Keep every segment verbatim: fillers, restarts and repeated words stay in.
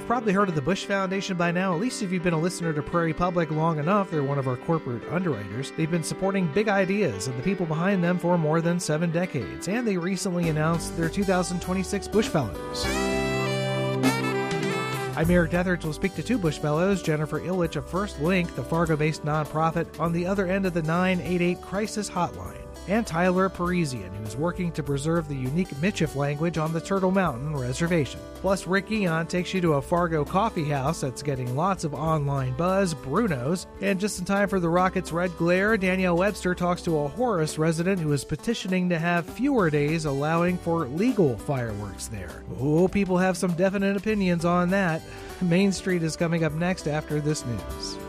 probably heard of the Bush Foundation by now, at least if you've been a listener to Prairie Public long enough. They're one of our corporate underwriters. They've been supporting big ideas and the people behind them for more than seven decades, and they recently announced their two thousand twenty-six Bush Fellows. I'm Eric Deatherage. Will speak to two Bush Fellows, Jennifer Illich of First Link, the Fargo-based nonprofit, on the other end of the nine eight eight crisis hotline, and Tyler Parisian, who is working to preserve the unique Michif language on the Turtle Mountain Reservation. Plus, Rick Eon takes you to a Fargo coffee house that's getting lots of online buzz, Bruno's. And just in time for the Rockets' red glare, Danielle Webster talks to a Horace resident who is petitioning to have fewer days allowing for legal fireworks there. Oh, people have some definite opinions on that. Main Street is coming up next after this news.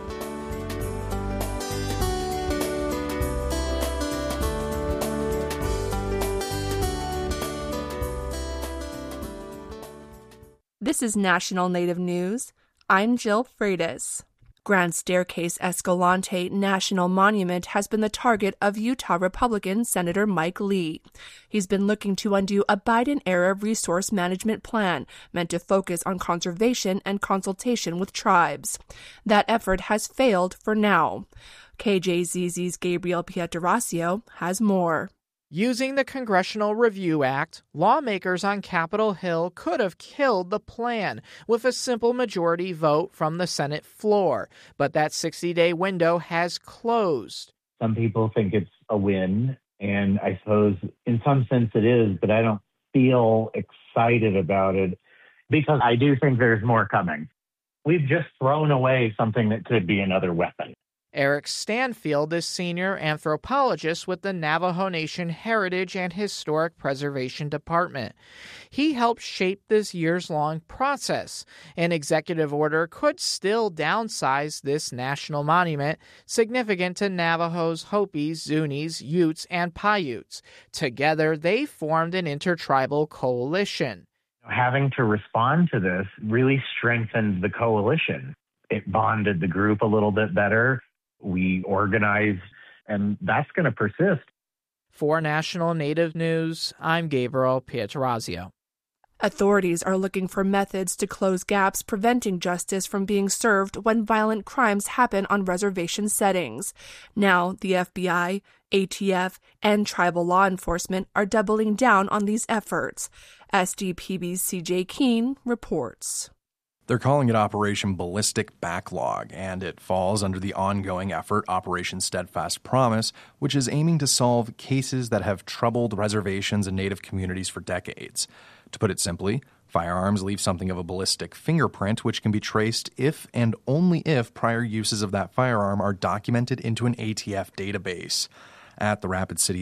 This is National Native News. I'm Jill Freitas. Grand Staircase Escalante National Monument has been the target of Utah Republican Senator Mike Lee. He's been looking to undo a Biden-era resource management plan meant to focus on conservation and consultation with tribes. That effort has failed for now. K J Z Z's Gabriel Pietrasio has more. Using the Congressional Review Act, lawmakers on Capitol Hill could have killed the plan with a simple majority vote from the Senate floor, but that sixty-day window has closed. Some people think it's a win, and I suppose in some sense it is, but I don't feel excited about it because I do think there's more coming. We've just thrown away something that could be another weapon. Eric Stanfield is senior anthropologist with the Navajo Nation Heritage and Historic Preservation Department. He helped shape this years-long process. An executive order could still downsize this national monument, significant to Navajos, Hopis, Zunis, Utes, and Paiutes. Together, they formed an intertribal coalition. Having to respond to this really strengthened the coalition. It bonded the group a little bit better. We organized, and that's going to persist. For National Native News, I'm Gabriel Pietrasio. Authorities are looking for methods to close gaps preventing justice from being served when violent crimes happen on reservation settings. Now, the F B I, A T F, and tribal law enforcement are doubling down on these efforts. S D P B's C J Keene reports. They're calling it Operation Ballistic Backlog, and it falls under the ongoing effort Operation Steadfast Promise, which is aiming to solve cases that have troubled reservations and Native communities for decades. To put it simply, firearms leave something of a ballistic fingerprint, which can be traced if and only if prior uses of that firearm are documented into an A T F database. At the Rapid City